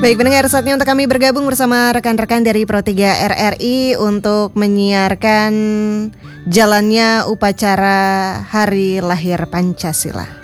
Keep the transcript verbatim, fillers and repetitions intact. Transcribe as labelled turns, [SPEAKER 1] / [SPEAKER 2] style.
[SPEAKER 1] Baik pendengar, saatnya untuk kami bergabung bersama rekan-rekan dari Pro tiga R R I untuk menyiarkan jalannya upacara Hari Lahir Pancasila.